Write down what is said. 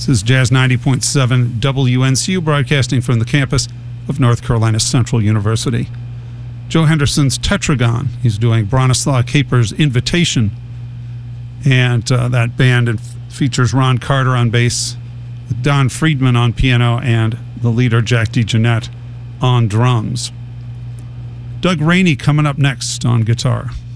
This is Jazz 90.7 WNCU, broadcasting from the campus of North Carolina Central University. Joe Henderson's Tetragon. He's doing Bronislaw Kaper's Invitation. And that band features Ron Carter on bass, Don Friedman on piano, and the leader Jack DeJohnette on drums. Doug Rainey coming up next on guitar.